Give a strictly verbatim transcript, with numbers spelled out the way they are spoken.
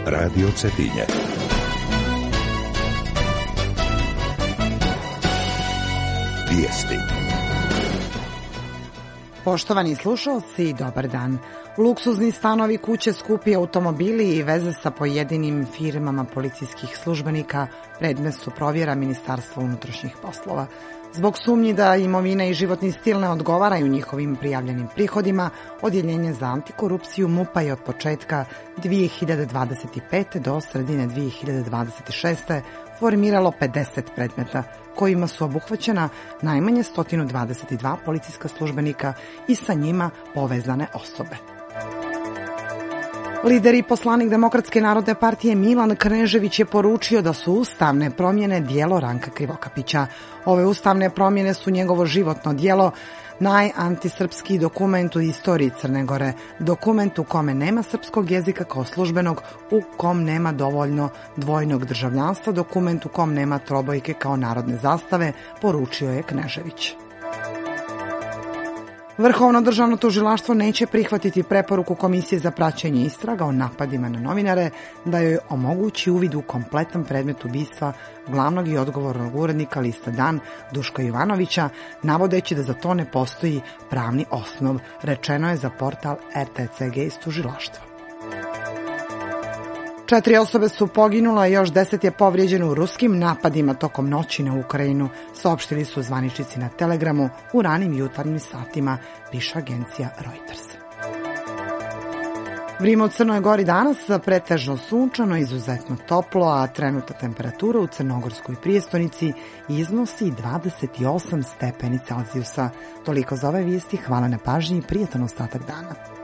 Radio Cetinje. Vijesti. Poštovani slušalci, dobar dan. Luksuzni stanovi, kuće, skupi automobili i veze sa pojedinim firmama policijskih službenika predmet su provjera Ministarstva unutrašnjih poslova. Zbog sumnji da imovina i životni stil ne odgovaraju njihovim prijavljenim prihodima, Odjeljenje za antikorupciju MUP-a je od početka dvije hiljade dvadeset pete. do sredine dvije hiljade dvadeset šeste. formiralo pedeset predmeta, kojima su obuhvaćena najmanje sto dvadeset dva policijska službenika i sa njima povezane osobe. Lider i poslanik Demokratske narodne partije Milan Knežević je poručio da su ustavne promjene djelo Ranka Krivokapića. Ove ustavne promjene su njegovo životno djelo, najantisrpski dokument u istoriji Crne Gore, dokument u kome nema srpskog jezika kao službenog, u kom nema dovoljno dvojnog državljanstva, dokument u kom nema trobojke kao narodne zastave, poručio je Knežević. Vrhovno državno tužilaštvo neće prihvatiti preporuku Komisije za praćenje istraga o napadima na novinare da joj omogući uvid u kompletan predmet ubistva glavnog i odgovornog urednika lista Dan Duška Jovanovića, navodeći da za to ne postoji pravni osnov, rečeno je za portal R T C G iz tužilaštva. Četiri osobe su poginula, a još deset je povrijeđeno u ruskim napadima tokom noći na Ukrajinu, saopštili su zvaničnici na Telegramu u ranim jutarnjim satima, piše agencija Reuters. Vrijeme u Crnoj Gori danas pretežno sunčano, izuzetno toplo, a trenutna temperatura u crnogorskoj prijestonici iznosi dvadeset osam stepeni Celzijusa. Toliko za ove vijesti, hvala na pažnji i prijatan ostatak dana.